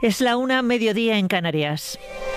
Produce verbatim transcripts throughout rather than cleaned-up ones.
Es la una, mediodía en Canarias.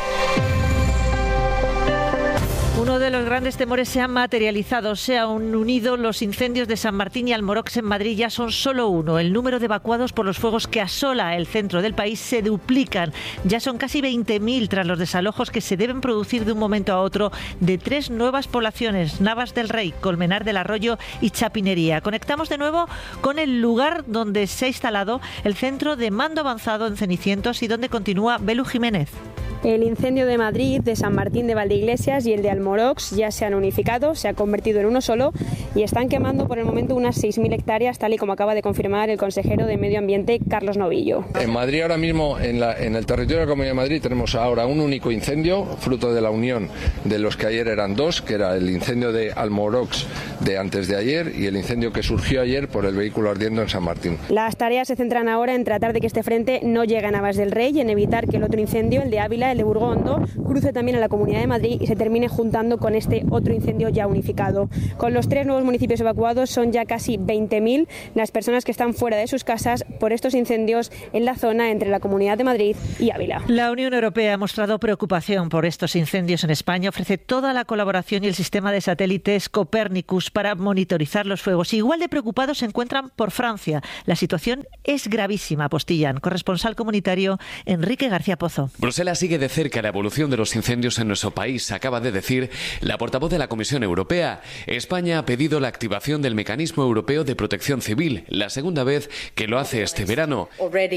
Uno de los grandes temores se ha materializado, se han unido los incendios de San Martín y Almorox en Madrid, ya son solo uno. El número de evacuados por los fuegos que asola el centro del país se duplican. Ya son casi veinte mil tras los desalojos que se deben producir de un momento a otro de tres nuevas poblaciones, Navas del Rey, Colmenar del Arroyo y Chapinería. Conectamos de nuevo con el lugar donde se ha instalado el centro de mando avanzado en Cenicientos y donde continúa Belu Jiménez. El incendio de Madrid, de San Martín de Valdeiglesias y el de Almorox ya se han unificado, se ha convertido en uno solo y están quemando por el momento unas seis mil hectáreas, tal y como acaba de confirmar el consejero de Medio Ambiente, Carlos Novillo. En Madrid ahora mismo, en, la, en el territorio de la Comunidad de Madrid, tenemos ahora un único incendio, fruto de la unión de los que ayer eran dos, que era el incendio de Almorox de antes de ayer y el incendio que surgió ayer por el vehículo ardiendo en San Martín. Las tareas se centran ahora en tratar de que este frente no llegue a Navas del Rey y en evitar que el otro incendio, el de Ávila, el de Burgondo, cruce también a la Comunidad de Madrid y se termine juntando con este otro incendio ya unificado. Con los tres nuevos municipios evacuados son ya casi veinte mil las personas que están fuera de sus casas por estos incendios en la zona entre la Comunidad de Madrid y Ávila. La Unión Europea ha mostrado preocupación por estos incendios en España. Ofrece toda la colaboración y el sistema de satélites Copernicus para monitorizar los fuegos. Igual de preocupados se encuentran por Francia. La situación es gravísima, apostillan. Corresponsal comunitario Enrique García Pozo. Bruselas sigue de cerca la evolución de los incendios en nuestro país, acaba de decir la portavoz de la Comisión Europea. España ha pedido la activación del Mecanismo Europeo de Protección Civil, la segunda vez que lo hace este verano.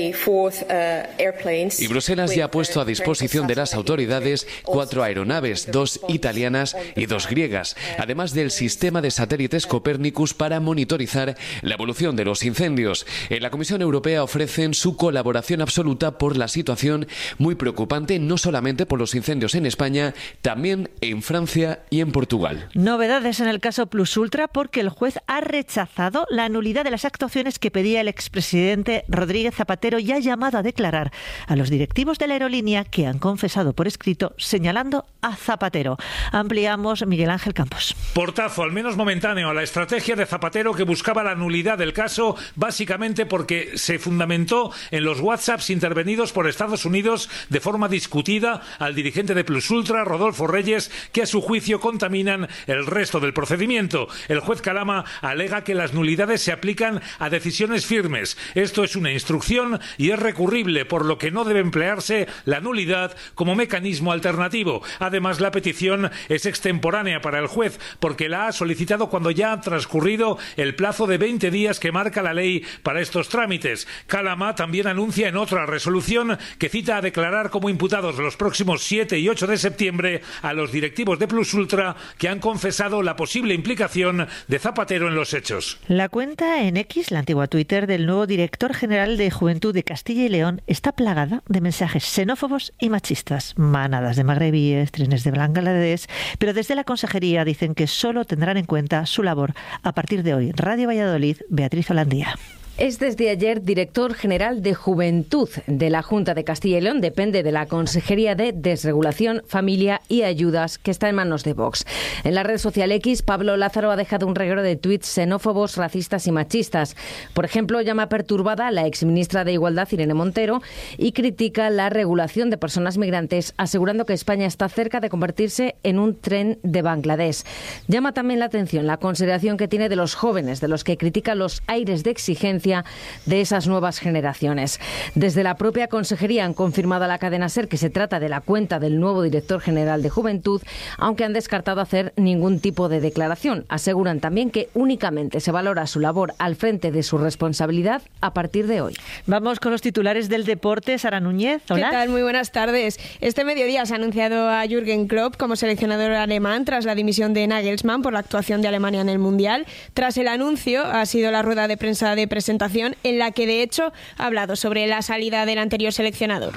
Y Bruselas ya ha puesto a disposición de las autoridades cuatro aeronaves, dos italianas y dos griegas, además del sistema de satélites Copernicus para monitorizar la evolución de los incendios. En la Comisión Europea ofrecen su colaboración absoluta por la situación muy preocupante, no solamente por los incendios en España, también en Francia y en Portugal. Novedades en el caso Plus Ultra porque el juez ha rechazado la nulidad de las actuaciones que pedía el expresidente Rodríguez Zapatero y ha llamado a declarar a los directivos de la aerolínea que han confesado por escrito señalando a Zapatero. Ampliamos, Miguel Ángel Campos. Portazo, al menos momentáneo, a la estrategia de Zapatero que buscaba la nulidad del caso básicamente porque se fundamentó en los WhatsApps intervenidos por Estados Unidos de forma discutida al dirigente de Plus Ultra, Rodolfo Reyes, que a su juicio contaminan el resto del procedimiento. El juez Calama alega que las nulidades se aplican a decisiones firmes. Esto es una instrucción y es recurrible, por lo que no debe emplearse la nulidad como mecanismo alternativo. Además, la petición es extemporánea para el juez, porque la ha solicitado cuando ya ha transcurrido el plazo de veinte días que marca la ley para estos trámites. Calama también anuncia en otra resolución que cita a declarar como imputados los próximos siete y ocho de septiembre a los directivos de Plus Ultra que han confesado la posible implicación de Zapatero en los hechos. La cuenta en X, la antigua Twitter, del nuevo director general de Juventud de Castilla y León está plagada de mensajes xenófobos y machistas. Manadas de magrebíes, trenes de Bangladesh, pero desde la consejería dicen que solo tendrán en cuenta su labor a partir de hoy. Radio Valladolid, Beatriz Holandía. Es desde ayer director general de Juventud de la Junta de Castilla y León. Depende de la Consejería de Desregulación, Familia y Ayudas, que está en manos de Vox. En la red social X, Pablo Lázaro ha dejado un reguero de tuits xenófobos, racistas y machistas. Por ejemplo, llama perturbada a la exministra de Igualdad, Irene Montero, y critica la regulación de personas migrantes, asegurando que España está cerca de convertirse en un tren de Bangladesh. Llama también la atención la consideración que tiene de los jóvenes, de los que critica los aires de exigencia de esas nuevas generaciones. Desde la propia consejería han confirmado a la cadena SER que se trata de la cuenta del nuevo director general de Juventud, aunque han descartado hacer ningún tipo de declaración. Aseguran también que únicamente se valora su labor al frente de su responsabilidad a partir de hoy. Vamos con los titulares del deporte. Sara Núñez, hola. ¿Qué tal? Muy buenas tardes. Este mediodía se ha anunciado a Jürgen Klopp como seleccionador alemán tras la dimisión de Nagelsmann por la actuación de Alemania en el Mundial. Tras el anuncio ha sido la rueda de prensa de presentación en la que de hecho ha hablado sobre la salida del anterior seleccionador.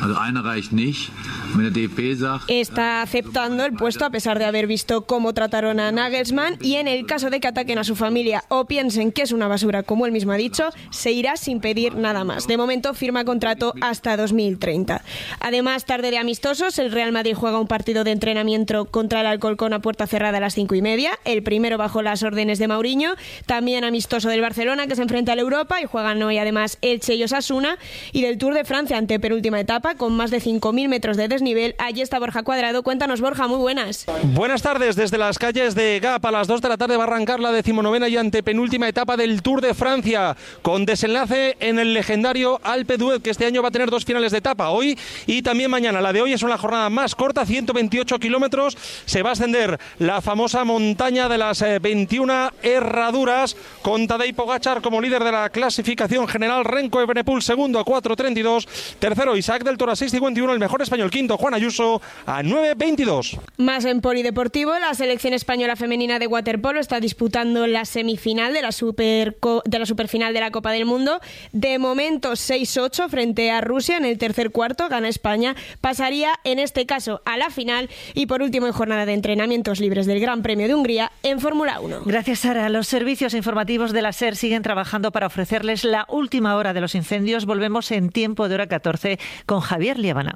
Está aceptando el puesto a pesar de haber visto cómo trataron a Nagelsmann y en el caso de que ataquen a su familia o piensen que es una basura, como él mismo ha dicho, se irá sin pedir nada más. De momento firma contrato hasta dos mil treinta. Además, tarde de amistosos, el Real Madrid juega un partido de entrenamiento contra el Alcorcón a puerta cerrada a las cinco y media, el primero bajo las órdenes de Mourinho. También amistoso del Barcelona, que se enfrenta al Europa y juegan hoy además Elche y Osasuna. Y del Tour de Francia, antepenúltima etapa, con más de cinco mil metros de desnivel. Allí está Borja Cuadrado. Cuéntanos, Borja, muy buenas. Buenas tardes. Desde las calles de Gap a las dos de la tarde va a arrancar la decimonovena y antepenúltima etapa del Tour de Francia, con desenlace en el legendario Alpe d'Huez, que este año va a tener dos finales de etapa, hoy y también mañana. La de hoy es una jornada más corta, ciento veintiocho kilómetros. Se va a ascender la famosa montaña de las veintiuna herraduras, con Tadej Pogačar como líder de la clasificación general, Remco Evenepoel segundo a cuatro treinta y dos, tercero Isaac del Toro a seis cincuenta y uno, el mejor español quinto Juan Ayuso a nueve veintidós. Más en polideportivo, la selección española femenina de waterpolo está disputando la semifinal de la, super, de la superfinal de la Copa del Mundo. De momento seis ocho frente a Rusia. En el tercer cuarto gana España, pasaría en este caso a la final. Y por último, en jornada de entrenamientos libres del Gran Premio de Hungría en Fórmula uno. Gracias, Sara. Los servicios informativos de la SER siguen trabajando para ofrecerles la última hora de los incendios. Volvemos en tiempo de hora catorce con Javier Liabana.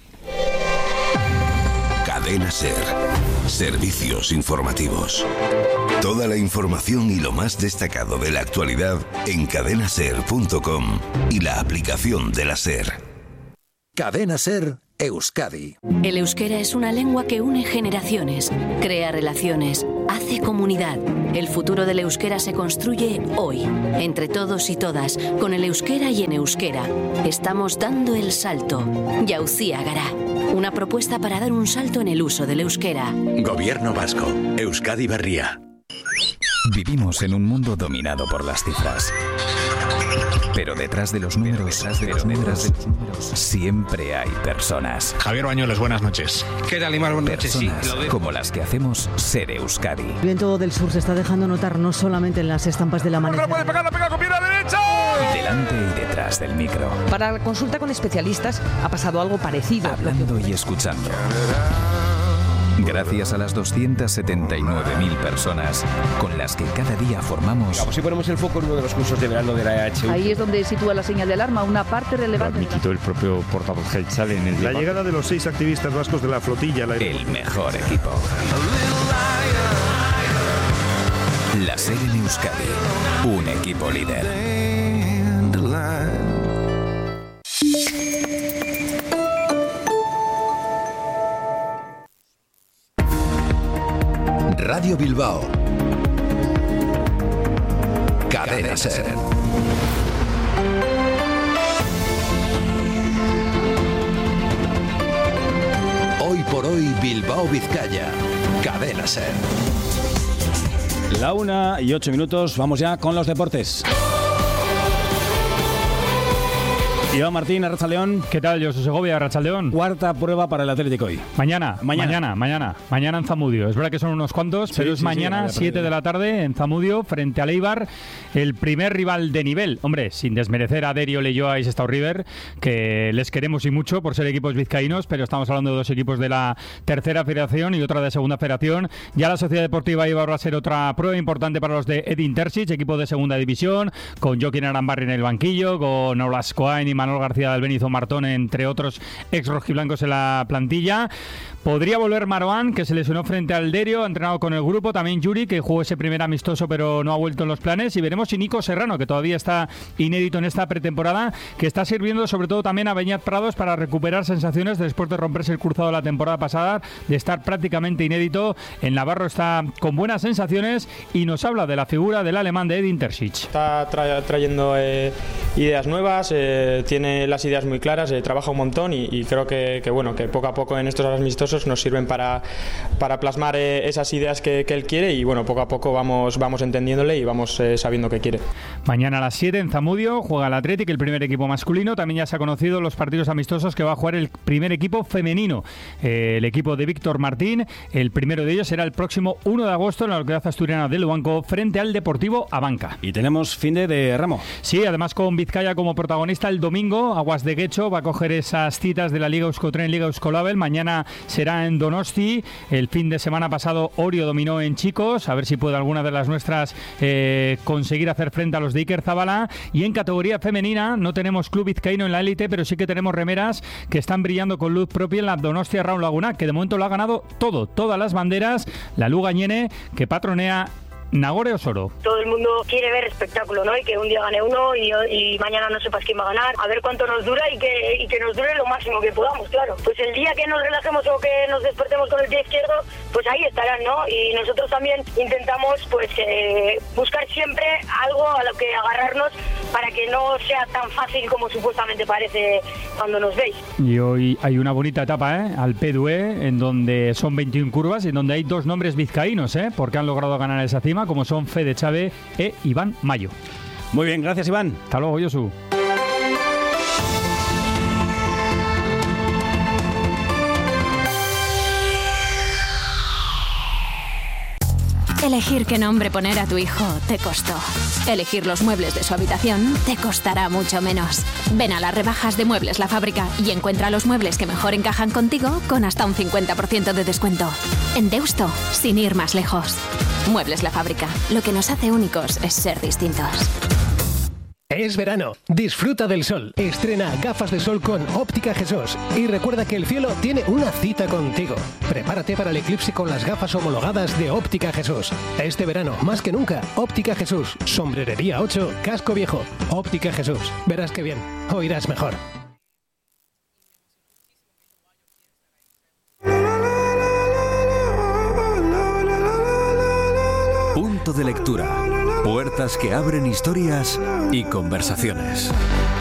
Cadena SER. Servicios informativos. Toda la información y lo más destacado de la actualidad en cadena ser punto com y la aplicación de la SER. Cadena SER Euskadi. El euskera es una lengua que une generaciones, crea relaciones, hace comunidad. El futuro del euskera se construye hoy, entre todos y todas, con el euskera y en euskera. Estamos dando el salto. Jauzia Gara, una propuesta para dar un salto en el uso del euskera. Gobierno vasco, Euskadi Berria. Vivimos en un mundo dominado por las cifras. Pero detrás de los números, detrás de los números, siempre hay personas. Javier Bañuelos, buenas noches. ¿Qué tal, Imar? Buenas noches. Personas sí, de... como las que hacemos Ser Euskadi. El viento del sur se está dejando notar no solamente en las estampas del amanecer. ¡No puede pegar, la pega con pierna derecha! Delante y detrás del micro. Para la consulta con especialistas ha pasado algo parecido. Hablando y escuchando. Gracias a las doscientas setenta y nueve mil personas con las que cada día formamos... Digamos, si ponemos el foco en uno de los cursos de verano de la E H U. Ahí es donde sitúa la señal de alarma, una parte relevante... Lo admitió el propio portavoz Geltzal en el... La llegada de los seis activistas vascos de la flotilla... La... El mejor equipo. La SER en Euskadi. Un equipo líder. Radio Bilbao. Cadena SER. Hoy por hoy Bilbao Vizcaya. Cadena SER. La una y ocho minutos, vamos ya con los deportes. Iván Martín, Arrachaldeón. ¿Qué tal, Josu Segovia, Arrachaldeón? Cuarta prueba para el Atlético hoy. Mañana, mañana, mañana, mañana, mañana en Zamudio. Es verdad que son unos cuantos, sí, pero es sí, mañana, sí, siete de la tarde, en Zamudio, frente al Eibar, el primer rival de nivel. Hombre, sin desmerecer a Derio, Leioa y Sestao River, que les queremos y mucho por ser equipos vizcaínos, pero estamos hablando de dos equipos de la tercera federación y otra de segunda federación. Ya la Sociedad Deportiva Eibar va a ser otra prueba importante para los de Edin Terzic, equipo de segunda división, con Joaquín Arambarri en el banquillo, con Olas Coain y Manuel García del Benizo Martón, entre otros ex rojiblancos en la plantilla. Podría volver Maroán, que se lesionó frente al Derio, ha entrenado con el grupo, también Yuri, que jugó ese primer amistoso pero no ha vuelto en los planes, y veremos si Nico Serrano, que todavía está inédito en esta pretemporada, que está sirviendo sobre todo también a Beñat Prados para recuperar sensaciones después de romperse el cruzado la temporada pasada, de estar prácticamente inédito. En Navarro está con buenas sensaciones y nos habla de la figura del alemán de Edin Terzic. Está tra- trayendo eh, ideas nuevas, eh, tiene las ideas muy claras, eh, trabaja un montón y, y creo que, que bueno que poco a poco en estos amistosos nos sirven para, para plasmar eh, esas ideas que, que él quiere, y bueno, poco a poco vamos, vamos entendiéndole y vamos eh, sabiendo qué quiere. Mañana a las siete en Zamudio juega el Athletic, el primer equipo masculino. También ya se ha conocido los partidos amistosos que va a jugar el primer equipo femenino, eh, el equipo de Víctor Martín. El primero de ellos será el próximo uno de agosto en la localidad asturiana de Luanco, frente al Deportivo Abanca. Y tenemos fin de, de remo. Sí, además con Vizcaya como protagonista el domingo. Aguas de Guecho va a coger esas citas de la Liga Euskotren, Liga Euskolabel. Mañana será en Donosti. El fin de semana pasado Orio dominó en chicos, a ver si puede alguna de las nuestras eh, conseguir hacer frente a los de Iker Zabala. Y en categoría femenina no tenemos club vizcaíno en la élite, pero sí que tenemos remeras que están brillando con luz propia en la Donostia Raúl Laguna, que de momento lo ha ganado todo, todas las banderas. La Lugañene, que patronea ¿Nagore o Soro? Todo el mundo quiere ver espectáculo, ¿no? Y que un día gane uno y, y mañana no sepas quién va a ganar. A ver cuánto nos dura y que, y que nos dure lo máximo que podamos, claro. Pues el día que nos relajemos o que nos despertemos con el pie izquierdo, pues ahí estarán, ¿no? Y nosotros también intentamos, pues, eh, buscar siempre algo a lo que agarrarnos para que no sea tan fácil como supuestamente parece cuando nos veis. Y hoy hay una bonita etapa, ¿eh? Alpe d'Huez, en donde son veintiuna curvas y en donde hay dos nombres vizcaínos, ¿eh? Porque han logrado ganar esa cima, como son Fede Chávez e Iván Mayo. Muy bien, gracias, Iván. Hasta luego, Josu. Elegir qué nombre poner a tu hijo te costó. Elegir los muebles de su habitación te costará mucho menos. Ven a las rebajas de Muebles La Fábrica y encuentra los muebles que mejor encajan contigo con hasta un cincuenta por ciento de descuento. En Deusto, sin ir más lejos. Muebles La Fábrica. Lo que nos hace únicos es ser distintos. Es verano, disfruta del sol. Estrena gafas de sol con Óptica Jesús. Y recuerda que el cielo tiene una cita contigo. Prepárate para el eclipse con las gafas homologadas de Óptica Jesús. Este verano, más que nunca, Óptica Jesús. Sombrerería ocho, Casco Viejo. Óptica Jesús. Verás que bien, oirás mejor. Punto de lectura. Puertas que abren historias y conversaciones.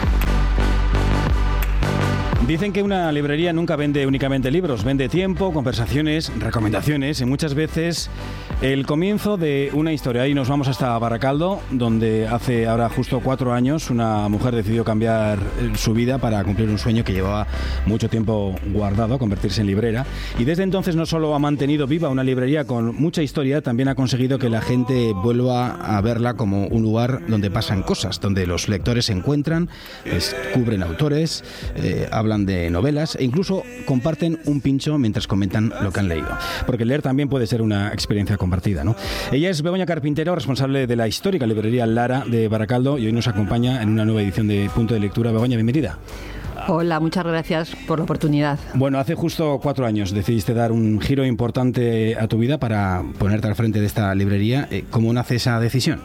Dicen que una librería nunca vende únicamente libros, vende tiempo, conversaciones, recomendaciones y muchas veces el comienzo de una historia. Ahí nos vamos hasta Baracaldo, donde hace ahora justo cuatro años una mujer decidió cambiar su vida para cumplir un sueño que llevaba mucho tiempo guardado, convertirse en librera. Y desde entonces no solo ha mantenido viva una librería con mucha historia, también ha conseguido que la gente vuelva a verla como un lugar donde pasan cosas, donde los lectores se encuentran, descubren autores, eh, hablan de novelas e incluso comparten un pincho mientras comentan lo que han leído. Porque leer también puede ser una experiencia compartida, ¿no? Ella es Begoña Carpintero, responsable de la histórica librería Lara de Baracaldo, y hoy nos acompaña en una nueva edición de Punto de Lectura. Begoña, bienvenida. Hola, muchas gracias por la oportunidad. Bueno, hace justo cuatro años decidiste dar un giro importante a tu vida para ponerte al frente de esta librería. ¿Cómo nace esa decisión?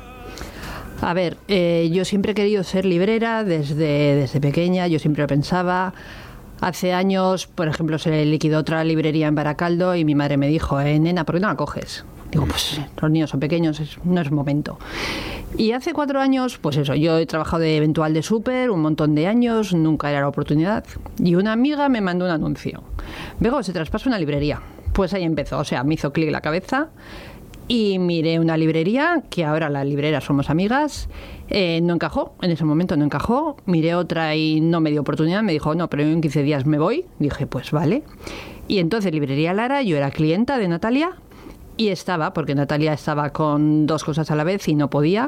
A ver, eh, yo siempre he querido ser librera desde, desde pequeña, yo siempre lo pensaba. Hace años, por ejemplo, se liquidó otra librería en Baracaldo y mi madre me dijo, eh, nena, ¿por qué no la coges? Digo, pues los niños son pequeños, es, no es momento. Y hace cuatro años, pues eso, yo he trabajado de eventual de súper un montón de años, nunca era la oportunidad. Y una amiga me mandó un anuncio. Bego, se traspasa una librería. Pues ahí empezó, o sea, me hizo clic la cabeza. Y miré una librería, que ahora las libreras somos amigas, eh, no encajó, en ese momento no encajó. Miré otra y no me dio oportunidad, me dijo, no, pero en quince días me voy. Dije, pues vale. Y entonces Librería Lara, yo era clienta de Natalia y estaba, porque Natalia estaba con dos cosas a la vez y no podía.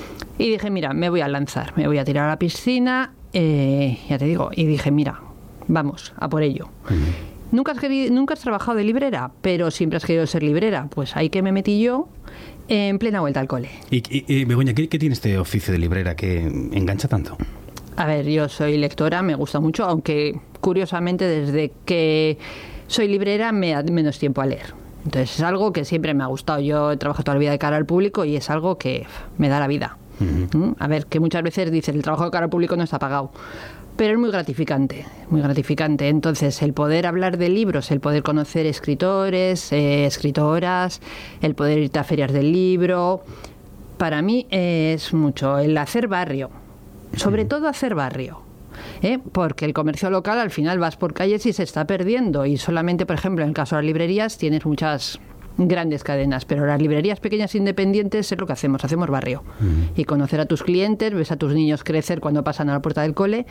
Y dije, mira, me voy a lanzar, me voy a tirar a la piscina, eh, ya te digo, y dije, mira, vamos, a por ello. Uh-huh. ¿Nunca has, querido, ¿Nunca has trabajado de librera? Pero siempre has querido ser librera. Pues ahí que me metí yo en plena vuelta al cole. Y, y, y Begoña, ¿qué, ¿qué tiene este oficio de librera que engancha tanto? A ver, yo soy lectora, me gusta mucho, aunque curiosamente desde que soy librera me da menos tiempo a leer. Entonces es algo que siempre me ha gustado. Yo he trabajado toda la vida de cara al público y es algo que me da la vida. Uh-huh. A ver, que muchas veces dicen el trabajo de cara al público no está pagado. Pero es muy gratificante, muy gratificante. Entonces, el poder hablar de libros, el poder conocer escritores, eh, escritoras, el poder irte a ferias del libro, para mí es mucho. El hacer barrio, sobre todo hacer barrio. ¿Eh? Porque el comercio local, al final vas por calles y se está perdiendo. Y solamente, por ejemplo, en el caso de las librerías, tienes muchas grandes cadenas, pero las librerías pequeñas independientes es lo que hacemos, hacemos barrio. Mm. Y conocer a tus clientes, ves a tus niños crecer cuando pasan a la puerta del cole.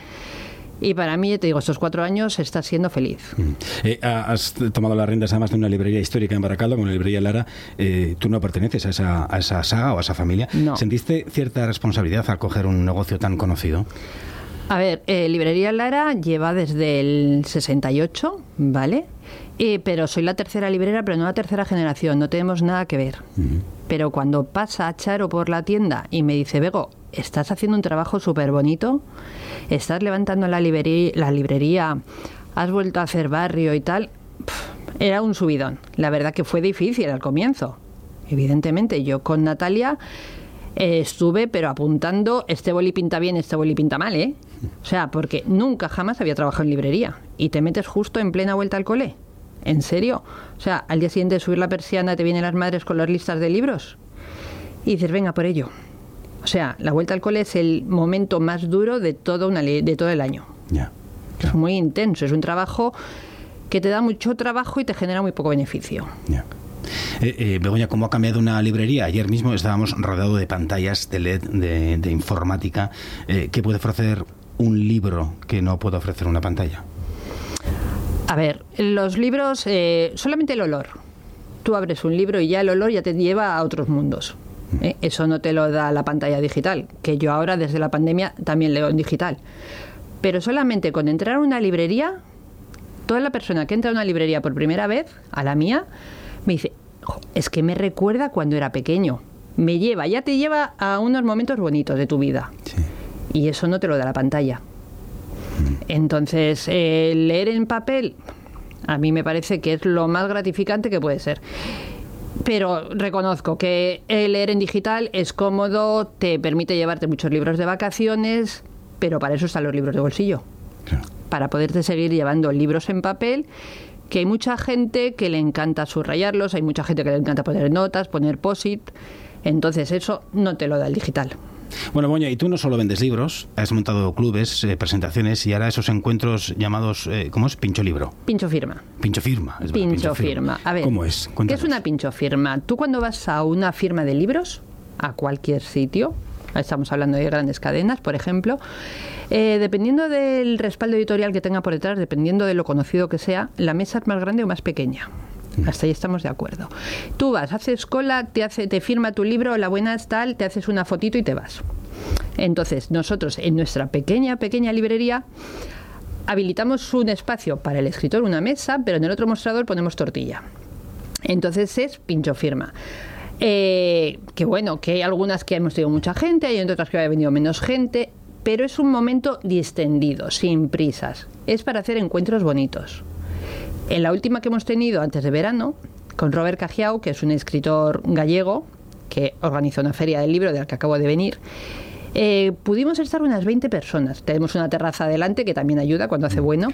Y para mí, te digo, estos cuatro años estás siendo feliz. Mm. Eh, has tomado las riendas además de una librería histórica en Baracaldo, como la librería Lara. Eh, tú no perteneces a esa, a esa saga o a esa familia. No. ¿Sentiste cierta responsabilidad al coger un negocio tan conocido? A ver, eh, Librería Lara lleva desde el sesenta y ocho, ¿vale? Eh, pero soy la tercera librera, pero no la tercera generación, no tenemos nada que ver. Uh-huh. Pero cuando pasa Charo por la tienda y me dice, Bego, estás haciendo un trabajo súper bonito, estás levantando la librería, la librería, has vuelto a hacer barrio y tal, pff, era un subidón. La verdad que fue difícil al comienzo, Evidentemente, yo con Natalia eh, estuve, pero apuntando, este boli pinta bien, este boli pinta mal, ¿eh? O sea, porque nunca jamás había trabajado en librería. Y te metes justo en plena vuelta al cole. ¿En serio? O sea, al día siguiente de subir la persiana te vienen las madres con las listas de libros. Y dices, venga, por ello. O sea, la vuelta al cole es el momento más duro de todo, una, de todo el año. Ya. Es muy intenso, es un trabajo que te da mucho trabajo y te genera muy poco beneficio. Ya. Eh, eh, Begoña, ¿cómo ha cambiado una librería? Ayer mismo estábamos rodeados de pantallas de L E D, de, de informática. Eh, ¿Qué puede ofrecer un libro que no puede ofrecer una pantalla? A ver, los libros, eh, solamente el olor. Tú abres un libro y ya el olor ya te lleva a otros mundos. ¿eh? Eso no te lo da la pantalla digital, que yo ahora desde la pandemia también leo en digital. Pero solamente con entrar a una librería, toda la persona que entra a una librería por primera vez, a la mía, me dice, es que me recuerda cuando era pequeño. Me lleva, ya te lleva a unos momentos bonitos de tu vida. Sí. Y eso no te lo da la pantalla. Entonces, eh, leer en papel, a mí me parece que es lo más gratificante que puede ser. Pero reconozco que leer en digital es cómodo, te permite llevarte muchos libros de vacaciones, pero para eso están los libros de bolsillo. Claro. Para poderte seguir llevando libros en papel, que hay mucha gente que le encanta subrayarlos, hay mucha gente que le encanta poner notas, poner post-it, entonces eso no te lo da el digital. Bueno, Begoña, y tú no solo vendes libros, has montado clubes, eh, presentaciones y ahora esos encuentros llamados, eh, ¿cómo es? Pincho libro. Pincho firma. Pincho firma. Es verdad, pincho, pincho firma. firma. A ver, ¿cómo es? Cuéntanos. ¿Qué es una pincho firma? Tú cuando vas a una firma de libros, a cualquier sitio, estamos hablando de grandes cadenas, por ejemplo, eh, dependiendo del respaldo editorial que tenga por detrás, dependiendo de lo conocido que sea, la mesa es más grande o más pequeña. Hasta ahí estamos de acuerdo. Tú vas, haces cola, te hace, te firma tu libro, la buena es tal, te haces una fotito y te vas. Entonces, nosotros en nuestra pequeña, pequeña librería habilitamos un espacio para el escritor, una mesa, pero en el otro mostrador ponemos tortilla. Entonces es pincho firma. Eh, que bueno, que hay algunas que hemos tenido mucha gente, hay otras que ha venido menos gente, pero es un momento distendido, sin prisas. Es para hacer encuentros bonitos. En la última que hemos tenido antes de verano, con Robert Cajiao, que es un escritor gallego, que organizó una feria del libro de la que acabo de venir, eh, pudimos estar unas veinte personas. Tenemos una terraza adelante que también ayuda cuando hace bueno.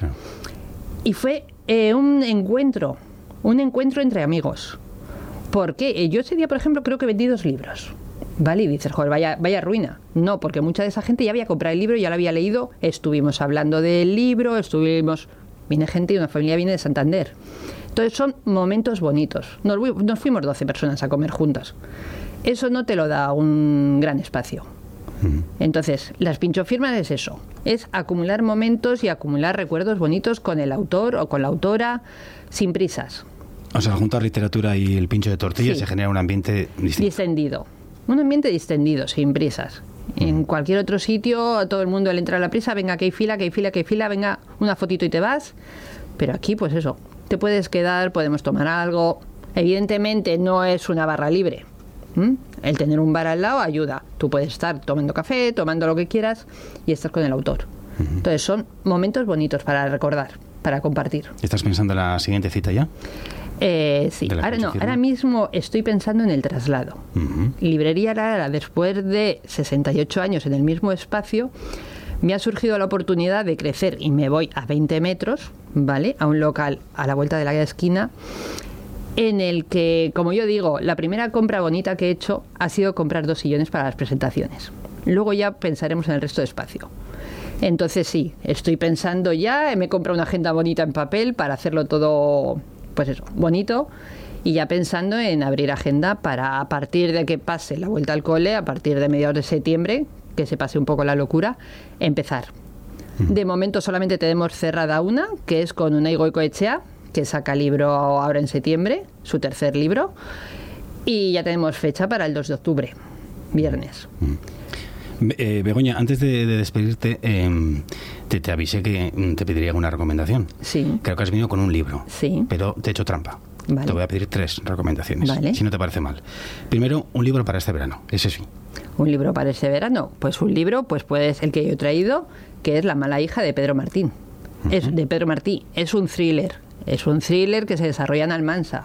Y fue eh, un encuentro, un encuentro entre amigos. ¿Por qué? Yo ese día, por ejemplo, creo que vendí dos libros. ¿Vale? Y dices, joder, vaya, vaya ruina. No, porque mucha de esa gente ya había comprado el libro, ya lo había leído, estuvimos hablando del libro, estuvimos... Viene gente y una familia viene de Santander. Entonces son momentos bonitos. Nos, nos fuimos doce personas a comer juntas. Eso no te lo da un gran espacio. Entonces, las pinchofirmas es eso. Es acumular momentos y acumular recuerdos bonitos con el autor o con la autora, sin prisas. O sea, junto a literatura y el pincho de tortilla, sí, se genera un ambiente distinto. Distendido. Un ambiente distendido, sin prisas. En cualquier otro sitio, a todo el mundo le entra a la prisa, venga, que hay fila, que hay fila, que hay fila, venga, una fotito y te vas. Pero aquí, pues eso, te puedes quedar, podemos tomar algo. Evidentemente no es una barra libre. ¿Mm? El tener un bar al lado ayuda. Tú puedes estar tomando café, tomando lo que quieras y estar con el autor. Uh-huh. Entonces son momentos bonitos para recordar, para compartir. ¿Estás pensando en la siguiente cita ya? Eh, sí, ahora no, ahora mismo estoy pensando en el traslado. Uh-huh. Librería Lara, después de sesenta y ocho años en el mismo espacio, me ha surgido la oportunidad de crecer y me voy a veinte metros, ¿vale? A un local a la vuelta de la esquina, en el que, como yo digo, la primera compra bonita que he hecho ha sido comprar dos sillones para las presentaciones. Luego ya pensaremos en el resto de espacio. Entonces sí, estoy pensando ya, me he comprado una agenda bonita en papel para hacerlo todo... pues eso, bonito, y ya pensando en abrir agenda para, a partir de que pase la vuelta al cole, a partir de mediados de septiembre, que se pase un poco la locura, empezar. De momento solamente tenemos cerrada una, que es con Unai Goikoetxea, que saca libro ahora en septiembre, su tercer libro, y ya tenemos fecha para el dos de octubre, viernes. Eh, Begoña, antes de, de despedirte, eh, te, te avisé que te pediría una recomendación. Sí. Creo que has venido con un libro. Sí. Pero te he hecho trampa. Vale. Te voy a pedir tres recomendaciones, vale, si no te parece mal. Primero, un libro para este verano, ese sí. ¿Un libro para este verano? Pues un libro, pues puedes el que yo he traído, que es La mala hija de Pedro Martín. Uh-huh. Es de Pedro Martí. Es un thriller. Es un thriller que se desarrolla en Almansa.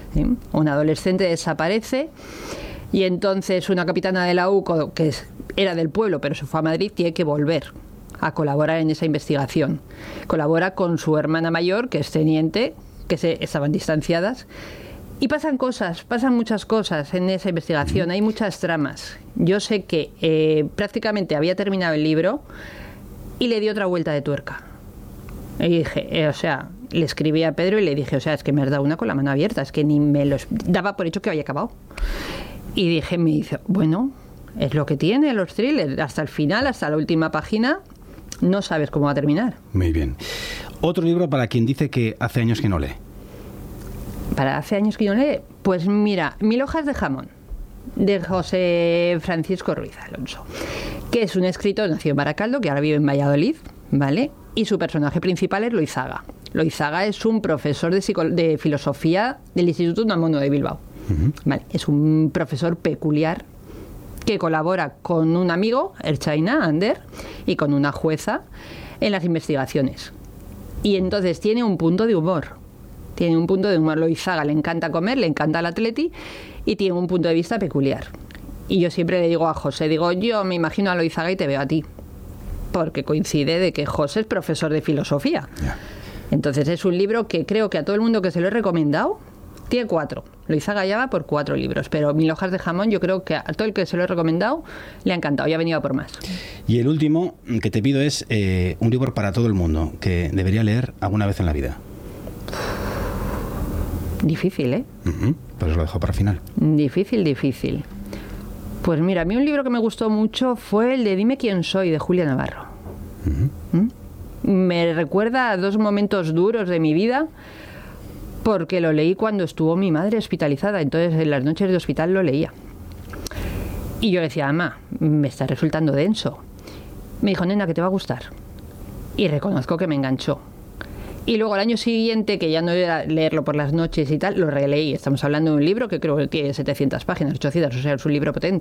¿sí? Un adolescente desaparece y entonces una capitana de la U C O, que era del pueblo pero se fue a Madrid, tiene que volver a colaborar en esa investigación. Colabora con su hermana mayor, que es teniente, que se, estaban distanciadas. Y pasan cosas, pasan muchas cosas en esa investigación, hay muchas tramas. Yo sé que eh, prácticamente había terminado el libro y le di otra vuelta de tuerca. Y dije, eh, o sea, le escribí a Pedro y le dije, o sea, es que me has dado una con la mano abierta, es que ni me lo daba por hecho que había acabado. Y dije, me dice, bueno, es lo que tiene los thrillers, hasta el final, hasta la última página, no sabes cómo va a terminar. Muy bien. Otro libro para quien dice que hace años que no lee. Para hace años que yo no lee, pues mira, Mil hojas de jamón, de José Francisco Ruiz Alonso, que es un escritor nacido en Baracaldo, que ahora vive en Valladolid, ¿vale? Y su personaje principal es Loizaga. Loizaga es un profesor de, psico- de filosofía del Instituto Unamuno de Bilbao. Uh-huh. ¿Vale? Es un profesor peculiar que colabora con un amigo, Erchaina Ander, y con una jueza en las investigaciones. Y entonces tiene un punto de humor. Tiene un punto de humor. Loizaga le encanta comer, le encanta el atleti y tiene un punto de vista peculiar. Y yo siempre le digo a José, digo, yo me imagino a Loizaga y te veo a ti. Porque coincide de que José es profesor de filosofía. Yeah. Entonces es un libro que creo que a todo el mundo que se lo he recomendado, tiene cuatro. Loizaga ya va por cuatro libros, pero Mil hojas de jamón yo creo que a todo el que se lo he recomendado le ha encantado y ha venido a por más. Y el último que te pido es eh, un libro para todo el mundo que debería leer alguna vez en la vida. Difícil, ¿eh? Uh-huh. Pues lo dejo para final. Difícil, difícil. Pues mira, a mí un libro que me gustó mucho fue el de Dime quién soy, de Julia Navarro. Uh-huh. ¿Mm? Me recuerda a dos momentos duros de mi vida, porque lo leí cuando estuvo mi madre hospitalizada, entonces en las noches de hospital lo leía. Y yo le decía, mamá, me está resultando denso. Me dijo, nena, que te va a gustar. Y reconozco que me enganchó. Y luego al año siguiente, que ya no era leerlo por las noches y tal, lo releí. Estamos hablando de un libro que creo que tiene setecientas páginas, ochocientas, o sea, es un libro potente.